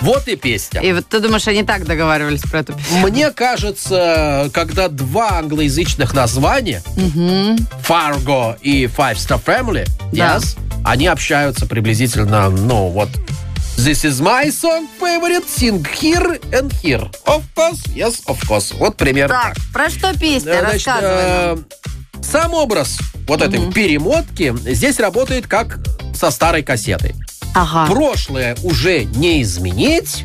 Вот и песня. И вот ты думаешь, они так договаривались про эту песню? Мне кажется, когда два англоязычных названия, Fargo и Five Star Family, Да. они общаются приблизительно, This is my song favorite, sing here and here. Of course, yes, of course. Вот примерно Так, так. про что песня? Значит, Рассказывай нам. сам образ вот этой перемотки здесь работает как со старой кассетой. Ага. Прошлое уже не изменить,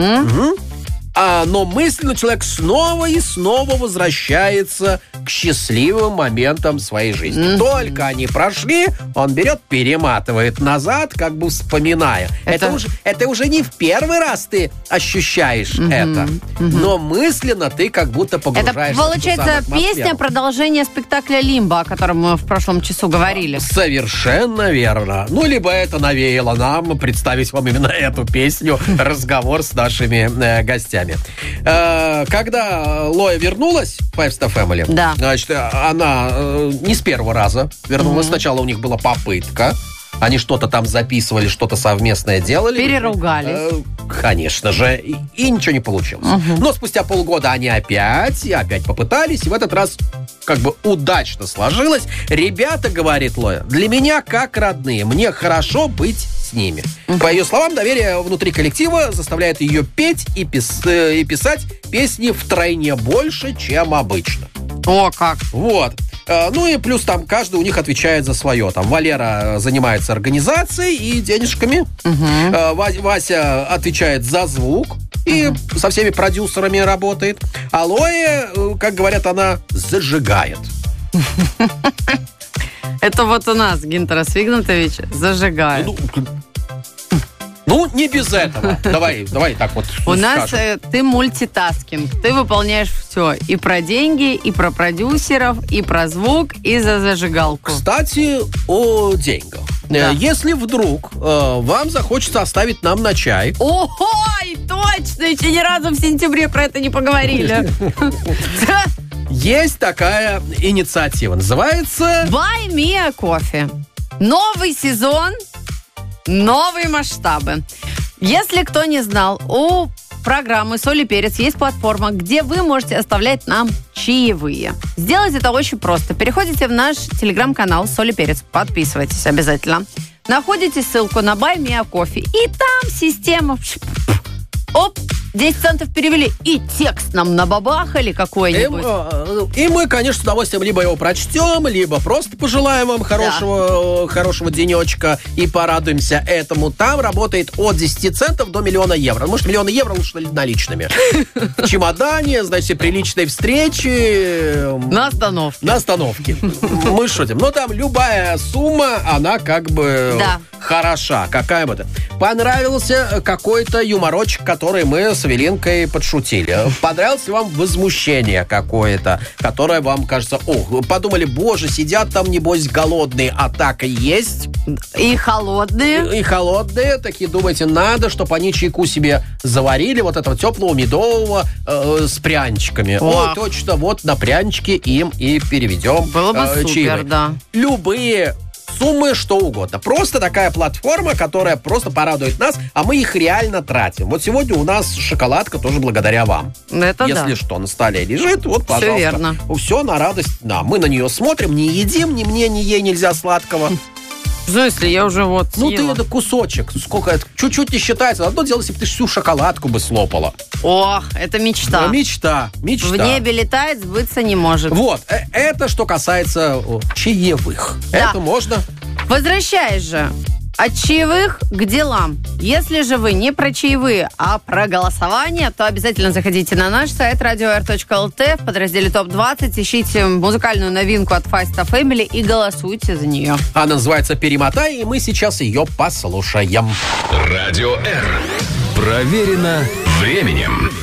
но мысленно человек снова и снова возвращается к счастливым моментам своей жизни. Только они прошли, он берет, перематывает назад, как бы вспоминая. Это уже не в первый раз ты ощущаешь это, но мысленно ты как будто погружаешься. Это, получается, песня продолжение спектакля «Лимбо», о котором мы в прошлом часу говорили. Совершенно верно. Либо это навеяло нам представить вам именно эту песню, разговор с нашими гостями. Когда Лоя вернулась в Five Star Family, Да. значит, она не с первого раза вернулась. Сначала у них была попытка. Они что-то там записывали, что-то совместное делали. Переругались. Конечно же. И ничего не получилось. Но спустя полгода они опять попытались. И в этот раз как бы удачно сложилось. Ребята, говорит Лоя, для меня как родные. Мне хорошо быть с ними. По ее словам, доверие внутри коллектива заставляет ее петь и писать песни втройне больше, чем обычно. О, как. Вот. И плюс там каждый у них отвечает за свое. Там Валера занимается организацией и денежками. Вася отвечает за звук и со всеми продюсерами работает. А Лоя, как говорят, она зажигает. Это вот у нас Гинтера Свигнатович зажигает. Не без этого. Давай так вот У нас скажем. ты мультитаскинг. Ты выполняешь все. И про деньги, и про продюсеров, и про звук, и за зажигалку. Кстати, о деньгах. Да. Если вдруг вам захочется оставить нам на чай... Ой, точно! Еще ни разу в сентябре про это не поговорили. Есть такая инициатива. Называется... Buy me a coffee. Новый сезон, новые масштабы. Если кто не знал, у программы «Соль и перец» есть платформа, где вы можете оставлять нам чаевые. Сделать это очень просто. Переходите в наш телеграм-канал «Соль и перец». Подписывайтесь обязательно. Находите ссылку на Buy Me a Coffee. И там система... Оп, 10 центов перевели, и текст нам набабахали какой-нибудь. И мы, конечно, с удовольствием либо его прочтем, либо просто пожелаем вам хорошего денечка и порадуемся этому. Там работает от 10 центов до 1 000 000 евро. Может, 1 000 000 евро лучше наличными. В чемодане, значит, все приличные встречи. На остановке. Мы шутим. Но там любая сумма, она как бы хороша. Какая бы то. Понравился какой-то юморочек, который мы с Велинкой подшутили. Понравилось ли вам возмущение какое-то, которое вам кажется... подумали, боже, сидят там, небось, голодные, а так и есть. И холодные. И холодные. Такие, думаете, надо, чтобы они чайку себе заварили, вот этого теплого медового с пряничками. О, точно, вот на прянички им и переведем. Было бы супер, чаевые. да. Любые суммы, что угодно. Просто такая платформа, которая просто порадует нас, а мы их реально тратим. Вот сегодня у нас шоколадка тоже благодаря вам. Это Если что, на столе лежит, вот, пожалуйста. Все верно. Все на радость нам. Мы на нее смотрим, не едим, ни мне, ни ей нельзя сладкого. В смысле, я уже вот съела. Ты это кусочек. Сколько это? Чуть-чуть не считается. Одно дело, если бы ты всю шоколадку бы слопала. Ох, это мечта. Мечта. В небе летает, сбыться не может. Вот. Это что касается чаевых. Да. Это можно. Возвращаясь же от чаевых к делам. Если же вы не про чаевые, а про голосование, то обязательно заходите на наш сайт radio.r.lt в подразделе ТОП-20, ищите музыкальную новинку от Five Star Family и голосуйте за нее. Она называется «Перемотай», и мы сейчас ее послушаем. Радио R. Проверено временем.